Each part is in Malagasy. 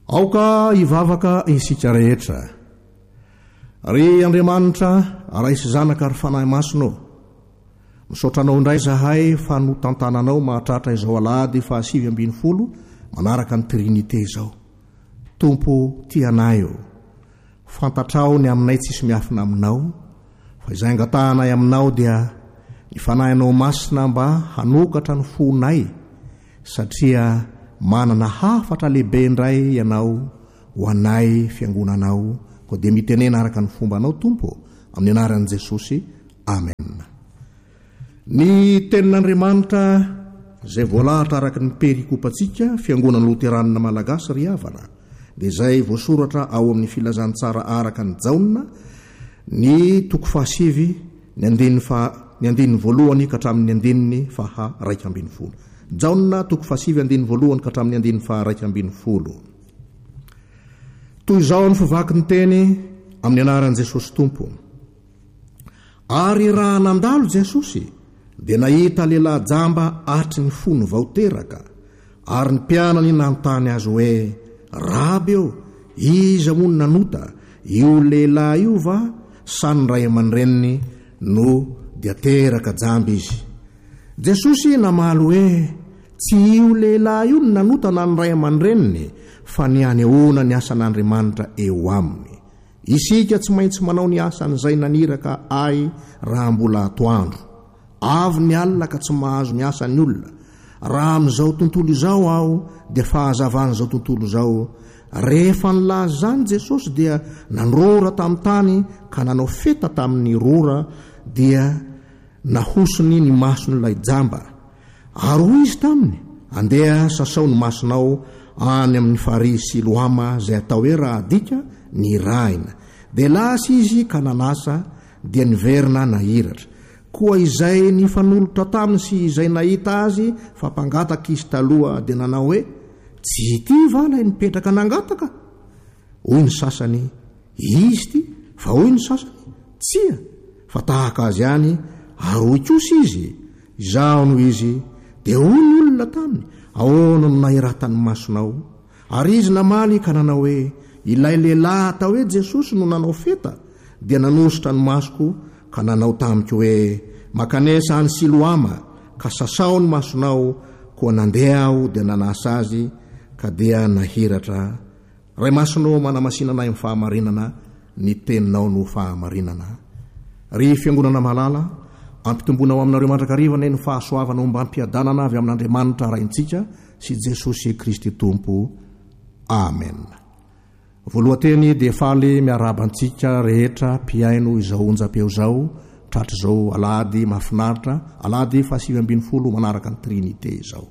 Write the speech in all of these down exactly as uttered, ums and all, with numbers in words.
aoka ivavaka isika rehetra ry Andriamanitra raisy zanaka ary fanahy masonao misaotranao indray zahay fa no tantananao mahatratra izao alady fa sivy ambin'ny folo manaraka ny trinité izao. Tompo tianayo fantatrao ny aminay tsisy miafina aminao fa izay angatahanay aminao dia ny fanahinao masina mba hanokatra ny fonay satria manana hafatra lehibe indray ianao ho anay fiangonanao ko dia mitenena araka ny fombanao Tompo amin'ny anaran'i Jesosy. Amen. Ny tenin'Andriamanitra izay voalahatra araka ny perikopantsika fiangonana loteranina malagasy ry havana dia izay voasoratra ao amin'ny filazantsara araka ny Jaona ny toko fahasivy ny andininy fa ny andininy voalohany ka hatramin'ny andininy faha raika ambin'ny folo. Jaona toko fahasivy andininy voalohany ka hatramin'ny andininy faha raika ambin'ny folo. Toy izao ny fivaky ny teny amin'ny anaran'i Jesosy Tompo. Ary raha nandalo Jesosy dia nahita lehilahy jamba atry ny fony vaoteraka ary ny mpianany nanontany azy hoe, Raby eo, iza moa nanota io lehilahy io va sa ny ray aman-dreniny no dia teraka jamba izy? Jesosy namaly hoe, tsy io lehilahy io ny nanota na ny ray aman-dreniny fa ny anehoana ny asan'Andriamanitra eo aminy. Isika tsy maintsy manao ny asan'izay naniraka ay raha mbola atoandro. Avy ny alina ka tsy mahazo ny asan'ny olona. Raha amin'izao tontolo izao aho dia fahazavan'izao tontolo izao. Rehefa nilaza zany Jesosy dia nanrora tamin'ny tany ka nanao feta tamin'ny rora dia nahosony ny mason'ilay jamba. Ary hoy izy taminy, andeha sasao ny masonao any amin'ny farihy Siloama izay atao hoe raha dika ny raina. Dia lasa izy ka nanasa dia niverina nahiratra. Koa izay ny fanolotra taminy sy izay nahita azy fa mpangataka izy taloha dia nanao hoe, tsy ity va ilay nipetraka nangataka? Hoy ny sasany, izy ty, fa hoy ny sasany, tsia, fa tahaka azy ihany, ary hoy kosa izy, izao no izy, dia hoy ny olona taminy, ahoana no nahiratany masonao? Ary izy namaly ka nanao hoe, ilay lehilahy atao hoe Jesosy no nanao feta, dia nanositra ny masoko ka nanao tamiko hoe, makanesa any Siloama ka sasao ny masonao, koa nandeha aho dia nanasa azy ka dia nahiratra. Ray masonao manamasinanay amin'ny fahamarinana, ny teninao no fahamarinana. Ry fiangonana malala, ampitombonao aminareo mandrakariva ny fahasoavanao mba ampiadanana avy amin'Andriamanitra raintsika sy Jesosy Kristy Tompo. Amen. Voalohateny dia faly miarabantsika rehetra mpiaino izao onjam-peo zao tratra izao alady mahafinaritra, alady fahasivy ambin'ny folo manaraka ny trinité izao.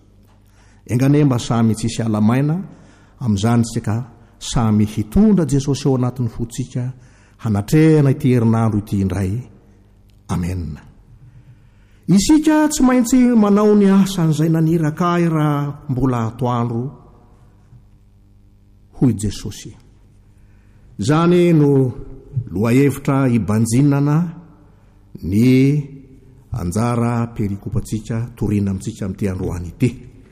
Engane mba samy tsisy alamaina amin'izany tsika samy hitondra Jesosy ao anatin'ny fotsika hanatrehana ity herinandro ity indray. Amen. Isika tsy maintsy manao ny asan'izay naniraka ahy raha mbola atoandro, hoy Jesosy. Zany no lohahevitra hibanjinana ny anjara perikopantsika torina amintsika amin'ity androany ity.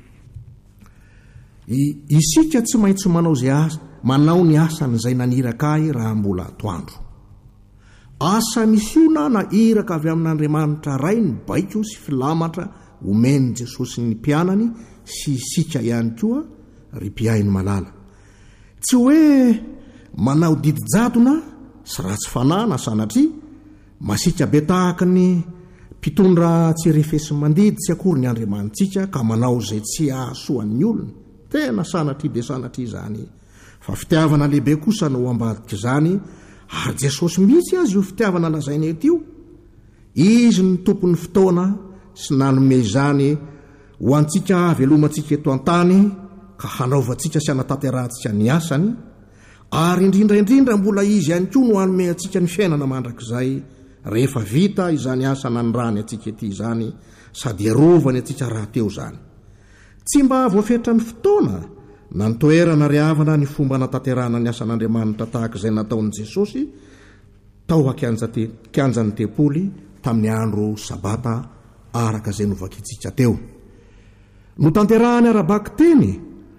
Isika tsy maintsy manao zay asa, manao ny asan'izay naniraka ahy raha mbola atoandro. Asa misiona na iraka avy amin'Andriamanitra ray ny baiko sy filamatra omeny Jesosy ny mpianany sy isika ihany koa ry mpiaino malala. Tsy hoe manao didi-jadona sy ratsy fanahy na sanatria, masika be tahaka ny mpitondra tsy refesy mandidy tsy akory ny Andriamanitsika ka manao izay tsy ahasoan'ny olona. Tena sanatria dia sanatria izany. Fa fitiavana lehibe kosa no ambadika izany, ary Jesosy mihitsy azy io fitiavana lazainy eto io. Izy ny tompon'ny fotoana sy nanome izany ho antsika velomantsika eto an-tany ka hanaovantsika sy hanatanterantsika ny asany, ary indrindraindrindra mbola izy ihany koa no hanome antsika ny fiainana mandrakizay rehefa vita izany asa nanirany antsika ety izany sady arovany antsika raha teo zany. Tsy mba voafetra ny fotoana na nitoerana ry havana ny fomba natanterana ny asan'Andriamanitra tahaka izay nataon'i Jesosy tao kianjan'ny tempoly tamin'ny andro sabata araka izay novakitsika teo. No tanterahany arabaky teny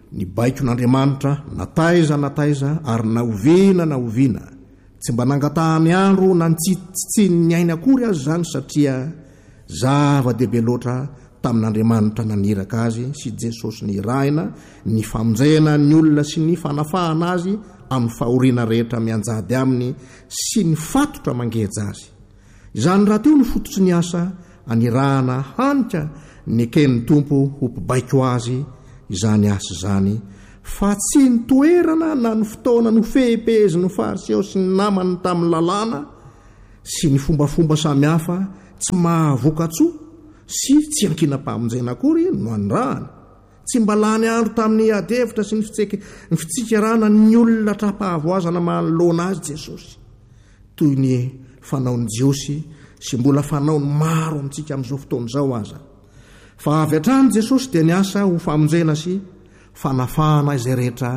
ny baikon'Andriamanitra nataiza nataiza ary naoviana naoviana, tsy mba nangatahany andro na ntsitsitsiny ny ainy akory azy zany, satria zava-dehibe loatra tamin'Andriamanitra naniraka azy sy Jesosy ny raina ny famonjena ny olona sy ny fanafahana azy amin'ny fahoriana rehetra mianjady aminy sy ny fatotra mangeja azy. Izany raha teo ny fototry ny asa anirahana hanika ny eken'ny tompo ho mpibaiko azy izany asa izany, fa tsy ny toerana na ny fotoana no fehepehezi no fariseo sy ny namany tamin'ny lalàna sy ny fombafomba samihafa tsy mahavoka-tsoa sy tsy ankina-pamonjena akory no andrahany. Tsy mba lany andro tamin'ny adevitra sy ny fitsikarana ny olona trapahavoazana manoloana azy Jesosy, toy ny fanaony Jiosy sy mbola fanaony maro amintsika amin'izao fotoana izao aza. Fa avy hatrany Jesosy dia niasa ho famonjena sy fanafahana izay rehetra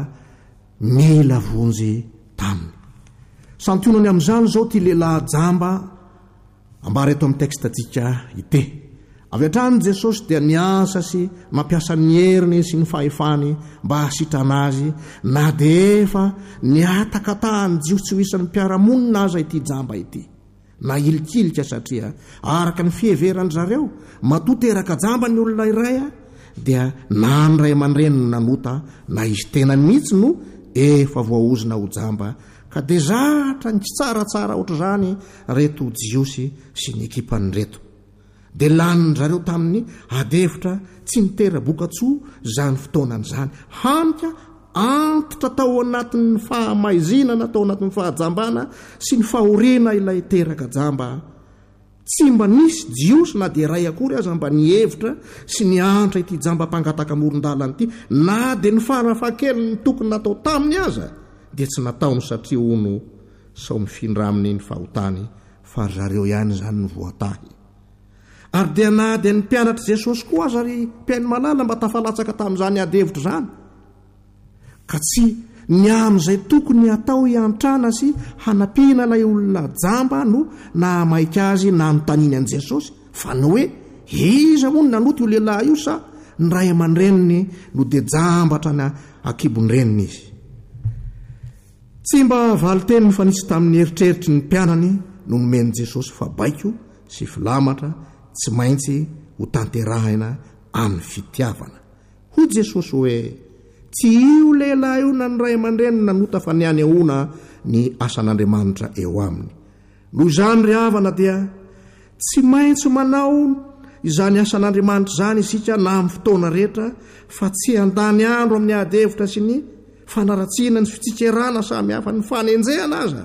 mila vonjy taminy. Santionany amin'izany izao ty lehilahy jamba ambara eto amin'ny tekstantsika ite. Avy hatrany Jesosy dia niasa sy mampiasa ny heriny sy ny fahefany mba hasitrana azy, na dia efa niatakatahany Jiosy tsy ho isan'ny mpiaramonina aza ity jamba ity, na ilikilika satria araka ny fiheverany zareo matoteraka jamba ny olona iray a dia na ny ray aman-dreny no nanota na izy tena mihitsy no efa voaozina ho jamba, ka dia zatra ny tsy tsaratsara ohatr' izany reto Jiosy sy ny ekipany reto. Dia laniny zareo tamin'ny adevitra tsy nitera-boka-tsoa zany fotoanany zany, hanika antitra tao anatin'ny fahamaizina tao anatin'ny fahajambana sy ny fahoriana ilay teraka jamba. Tsy mba nisy Jiosy na dia ray akory aza mba nihevitra sy ny antra ity jamba mpangataka amoron-dalana ity, na dia ny farafahakeliny ny tokony natao taminy aza dia tsy nataony satria ono sao mifindra aminy ny fahotany, fa zareo ihany zany ny voatahy. Ary dia na dia ny mpianatra Jesosy koa aza ry mpiaino malala mba tafalatsaka tamin'izany adevitra zany, ka tsy ny amin'izay tokony atao hiantrana sy hanampiana ilay olona jamba no na maika azy na notaniny an' Jesosy, fa ny hoe iza moa ny nanoty io lehilahy io sa ny ray aman-dreniny no dia jambatra ny akibon-dreniny izy. Tsy mba valiteny fa nisy tamin'ny eritreritry ny mpianany no nomeny Jesosy fa baiko sy filamatra tsy maintsy ho tanterahina amin'ny fitiavana. Hoy Jesosy hoe tsy io lehilahy io na ny ray aman-dreny nanota fa ny anehoana ny asan'Andriamanitra eo aminy. Noho izany ry havana dia tsy maintsy manao izany asan'Andriamanitra izany isika na amin'ny fotoana rehetra, fa tsy andany andro amin'ny adevitra sy ny fanaratsiana ny fitsikerana samy hafa ny fanenjehana aza.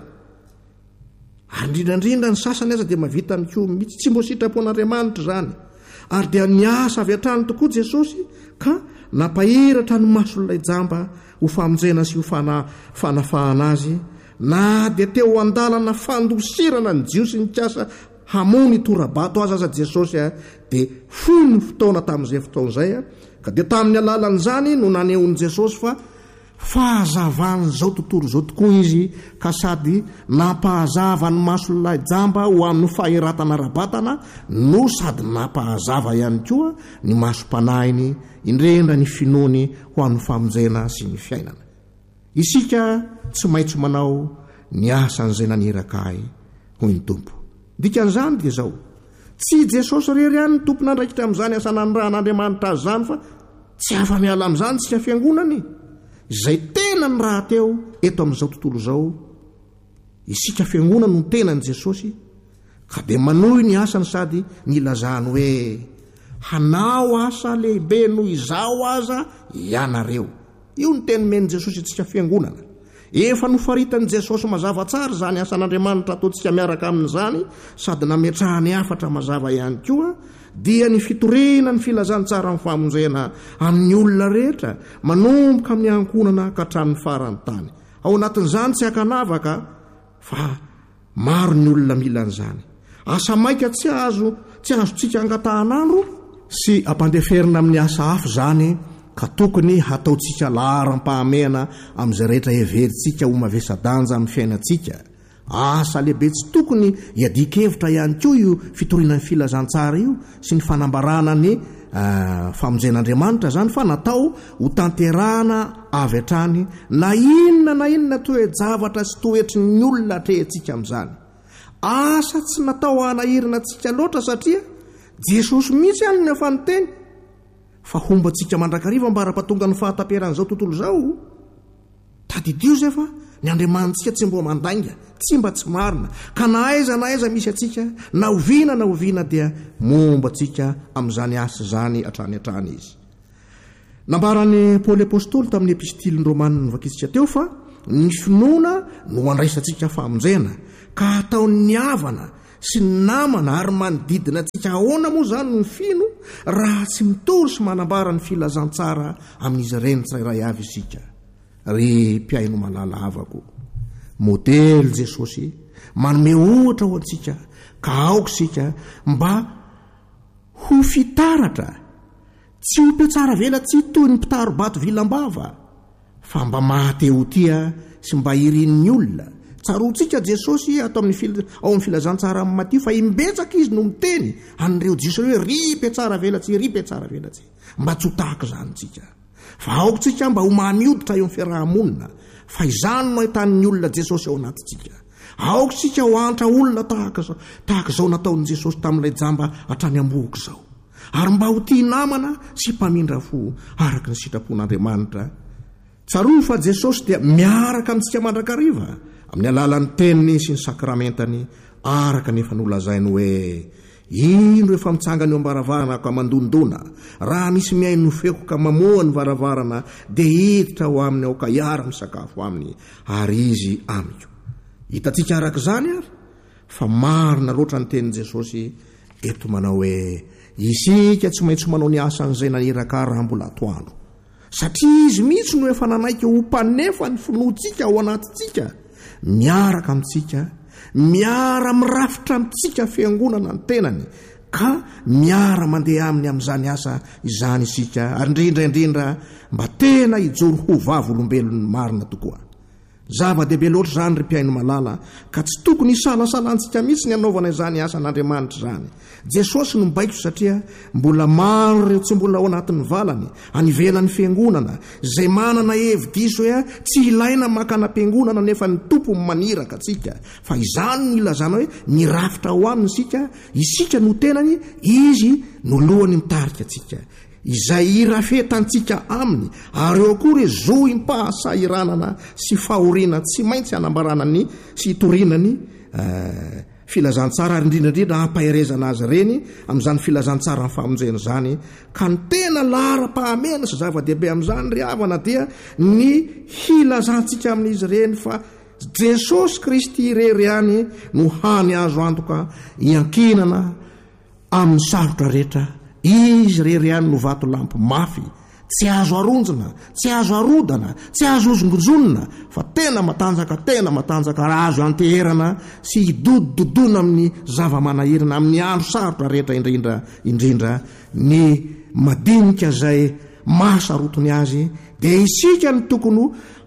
Ary indrindrandrindra ny sasany aza dia mavita mikoa mihitsy, tsy mbo sitrapon'Andriamanitra izany. Ary dia niasa avy hatrany tokoa Jesosy ka napahiratra ny mason'ilay jamba ho famonjena sy ho fanafahana azy, na dia teo an-dalana fandosirana ny Jiosy ny kiasa hamony torabato azy aza Jesosy a, dia foy ny fotoana tamin'izay fotoana izay a, ka dia tamin'ny alalan'izany no nanehony Jesosy fa fahazavany zao tontolo zao tokoa izy, ka sady nampahazava ny mason'ilay jamba ho amin'ny faheratana rabatana no sady nampahazava ihany koa ny masom-panahiny indrendra ny finoany ho amin'ny famonjena sy ny fiainana. Isika tsy maintsy manao ny asan'izay naniraka ahy hoy ny tompo. Dikan'izany dia zao, tsy Jesosy rery ihany ny tompona andraikitra amin'izany asa nanirahan'Andriamanitra azy zany, fa tsy afa-miala amin'izany tsika fiangonany izay tena ny raha teo eto amin'izao tontolo izao. Isika fiangonana no tenany Jesosy, ka dia manohy ny asany sady nilazany hoe hanao asa lehibe noho izao aza ianareo. Io ny teny meny Jesosy itsika fiangonana. Efa nofaritany Jesosy mazava tsara zany asan'Andriamanitra ataontsika miaraka amin'izany, sady nametrahany hafatra mazava ihany koa dia ny fitoriana ny filazany tsara amin'ny famonjena amin'ny olona rehetra manomboka amin'ny ankonana ka hatramin'ny farany tany. Ao anatin'izany tsy hakanavaka, fa maro ny olona mila an'izany. Asa maika tsy azo tsy azontsika angatahan'andro sy ampandeferina amin'ny asa hafa zany, ka tokony hataontsika laharam-pahamehana amin'izay rehetra heverintsika ho mavesa-danja amin'ny fiainantsika. Asa lehibe tsy tokony hiadika hevitra ihany koa io fitoriana ny filazantsara io sy ny fanambarana ny famonjen'andriamanitra zany fa natao ho tanterahana avy hatrany na inona na inona toe-javatra sy toetry ny olona atrehantsika amin'izany. Asa tsy natao hanahirana antsika loatra satria Jesosy mihitsy any ny afanonteny fa homba antsika mandrakariva mba ara-pahatonga ny fahataperan'izao tontolo izao. Tadidio zay fa ny andriamanitsika tsy mbo mandainga, tsy mba tsy marina, ka na aiza na aiza misy atsika na oviana na oviana dia momba atsika amin'izany asa zany hatrany hatrany izy. Nambarany Paoly apôstôly tamin'ny epistiliny Romanina novakitsika teo fa ny finoana no andraisantsika famonjena ka ataon'ny havana sy ny namana ary manodidina atsika ahoana moa zany ny fino raha tsy mitory sy manambara ny filazantsara amin'izy ireny tsirairay avy isika. Ry mpiaino malala havako, modely Jesosy manome ohatra ho antsika ka aoka sika mba ho fitaratra, tsy ho petsara vela tsy toy ny mpitaro-bato vilambava fa mba mahatehotia sy mba irin'ny olona. Tsaroantsika Jesosy atao amin'ny fil- ao amin'ny filazantsara amin'ny Matio fa imbetsaka izy no miteny an'ireo Jiosy hoe ry petsara velatsy, ry petsara velatsy, mba tsy ho tahaka zany tsika. Fa aokatsika mba ho mamioditra eo amin'ny fiarahamonina fa izany no ahitan'ny olona Jesosy ao anatintsika. Aokatsika ho antra olona tahaka zao, tahaka zao nataon'i Jesosy tamin'ilay jamba hatrany am-bohoko zao, ary mba ho tia namana sy mpamindra fo araka ny sitrapon'Andriamanitra. Tsaroa fa Jesosy dia miaraka amintsika mandrakariva amin'ny alalan'ny teniny sy ny sakramentany araka nefa nolazainy hoe indro efa mitsangana eo am-baravarana ka mandondona, raha misy miaino nofeko ka mamoa ny varavarana dia hiditra ho aminy ao ka hiara misakafo aminy ary izy amiko. Hitatsika araka izany ary fa marina loatra ny tenin'i Jesosy eto manao hoe isika tsy maintsy manao ny asan'izay naniraka raha mbola atoandro, satria izy mihitsy no efa nanaiky ho mpanefa ny finoantsika ao anatintsika, miaraka amintsika, miara mirafitra amintsika fiangonana ny tenany, ka miara mandeha aminy amin'izany asa izany isika, ary indrindra indrindra mba tena hijoro ho vavolombelon'ny marina tokoa. Zava-dehibe loatra zany ry mpiaino malala, ka tsy tokony hisalasalantsika mihitsy ny anaovana izany asan'Andriamanitra izany. Jesosy no mibaiko satria mbola maro ireo tsy mbola ao anatin'ny valany anivelan'ny fiangonana izay manana hevi-diso hoe tsy ilaina makana am-piangonana nefa ny tompo maniraka atsika, fa izany no ilazana hoe mirafitra ho aminy isika, isika no tenany, izy no lohany mitarika atsika, izay irafetantsika aminy, ary eo akory zohy mpahasahiranana sy fahoriana tsy maintsy anambarana ny sy hitorinany uh, filazantsara ary indrindrandrindra hampaherezana azy reny amin'izany filazantsara ny famonjena zany. Ka ny tena lara-pahamena sy zava-dehibe amin'izany ry havana dia ny hilazantsika amin'izy reny fa Jesosy Kristy irery ihany no hany azo antoka hiankinana amin'ny sarotra rehetra. Izy rery ihany no vato lampy mafy, tsy azo aronjona, tsy azo arodana, tsy azo ozongojonona, fa tena matanjaka, tena matanjaka, raha azo anteherana sy hidododona amin'ny zava-manahirana amin'ny andro sarotra rehetra indrindra indrindra. Ny madinika zay mahasarotony azy dia isika ny tokony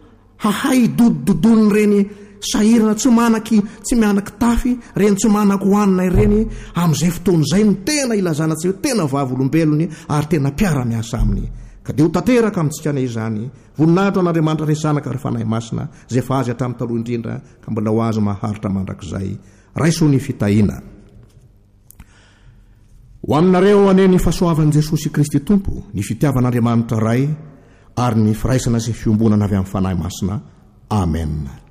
hahay hidododoniny reny sahirana tsy manaky tsy mianaky tafy reny tsy manaky hoanina ireny amin'izay fotoana izay no tena ilazana tsy hoe tena vavolombelony ary tena mpiara-miasa aminy. Ka dia ho tanteraka amintsika na izany voninahitra an'Andriamanitra resanaka ary fanahy masina izay fa azy hatramin'ny taloha indrindra ka mbola ho azy maharitra mandrakizay. Raiso ny fitahiana ho aminareo ane ny fahasoavan'i Jesosy Kristy Tompo, ny fitiavan'Andriamanitra ray ary ny firaisana sy fiombonana avy amin'ny fanahy masina. Amen.